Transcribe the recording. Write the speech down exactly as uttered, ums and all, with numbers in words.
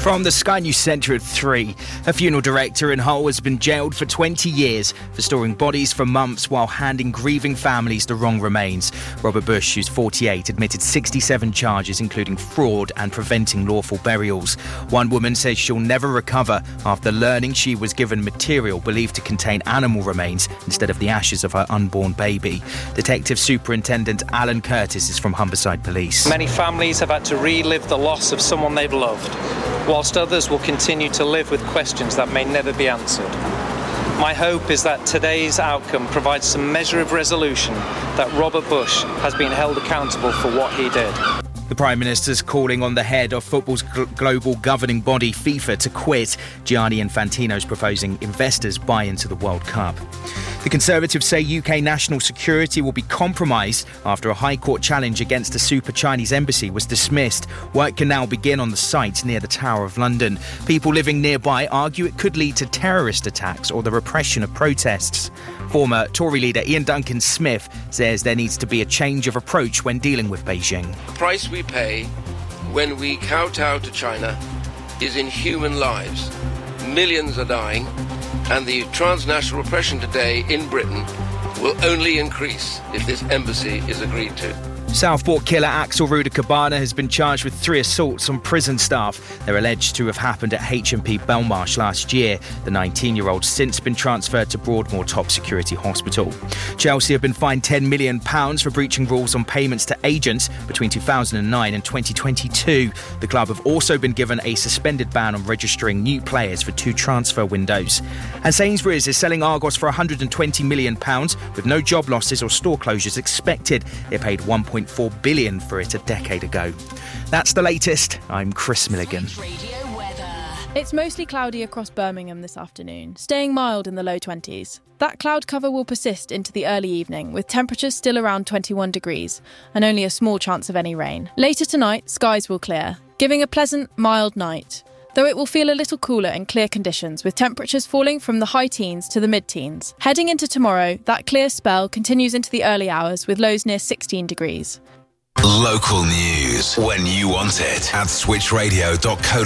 From the Sky News Centre at three, a funeral director in Hull has been jailed for twenty years for storing bodies for months while handing grieving families the wrong remains. Robert Bush, who's forty-eight, admitted sixty-seven charges, including fraud and preventing lawful burials. One woman says she'll never recover after learning she was given material believed to contain animal remains instead of the ashes of her unborn baby. Detective Superintendent Alan Curtis is from Humberside Police. Many families have had to relive the loss of someone they've loved, whilst others will continue to live with questions that may never be answered. My hope is that today's outcome provides some measure of resolution that Robert Bush has been held accountable for what he did. The Prime Minister's calling on the head of football's gl- global governing body, FIFA, to quit. Gianni Infantino's proposing investors buy into the World Cup. The Conservatives say U K national security will be compromised after a High Court challenge against a super Chinese embassy was dismissed. Work can now begin on the site near the Tower of London. People living nearby argue it could lead to terrorist attacks or the repression of protests. Former Tory leader Ian Duncan Smith says there needs to be a change of approach when dealing with Beijing. The price we pay when we kowtow to China is in human lives. Millions are dying, and the transnational repression today in Britain will only increase if this embassy is agreed to. Southport killer Axel Rudakabana has been charged with three assaults on prison staff. They're alleged to have happened at H M P Belmarsh last year. The nineteen-year-old's since been transferred to Broadmoor Top Security Hospital. Chelsea have been fined ten million pounds for breaching rules on payments to agents between two thousand nine and twenty twenty-two. The club have also been given a suspended ban on registering new players for two transfer windows. And Sainsbury's is selling Argos for one hundred twenty million pounds with no job losses or store closures expected. It paid one point four billion pounds for it a decade ago. That's the latest. I'm Chris Milligan. It's mostly cloudy across Birmingham this afternoon, staying mild in the low twenties. That cloud cover will persist into the early evening, with temperatures still around twenty-one degrees and only a small chance of any rain. Later tonight, skies will clear, giving a pleasant, mild night, though it will feel a little cooler in clear conditions, with temperatures falling from the high teens to the mid-teens. Heading into tomorrow, that clear spell continues into the early hours, with lows near sixteen degrees. Local news when you want it at switch radio dot co.